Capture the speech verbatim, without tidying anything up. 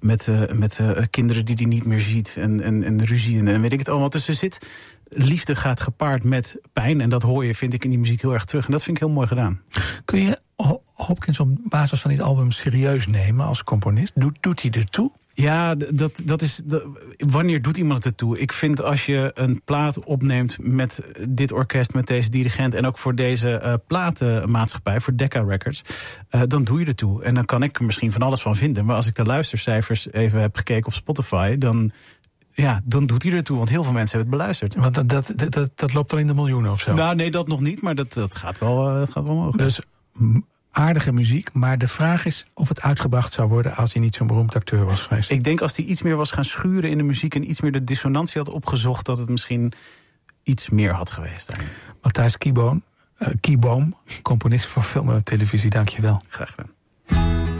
met, uh, met uh, kinderen die hij niet meer ziet. En, en, en ruzie en, en weet ik het allemaal. Dus er zit, liefde gaat gepaard met pijn. En dat hoor je, vind ik, in die muziek heel erg terug. En dat vind ik heel mooi gedaan. Kun je Hopkins op basis van dit album serieus nemen als componist? Doet, doet hij ertoe? Ja, dat, dat is. Dat, wanneer doet iemand het ertoe? Ik vind als je een plaat opneemt met dit orkest, met deze dirigent en ook voor deze uh, platenmaatschappij, voor Decca Records, uh, dan doe je ertoe. En dan kan ik er misschien van alles van vinden. Maar als ik de luistercijfers even heb gekeken op Spotify, dan. Ja, dan doet hij ertoe, want heel veel mensen hebben het beluisterd. Want dat, dat, dat, dat loopt al in de miljoenen of zo? Nou, nee, dat nog niet, maar dat, dat gaat wel, uh, dat gaat wel omhoog. Dus aardige muziek, maar de vraag is of het uitgebracht zou worden als hij niet zo'n beroemd acteur was geweest. Ik denk als hij iets meer was gaan schuren in de muziek en iets meer de dissonantie had opgezocht, dat het misschien iets meer had geweest. Matthijs Kieboom, uh, Kieboom, componist voor film en televisie, dank je wel. Graag gedaan.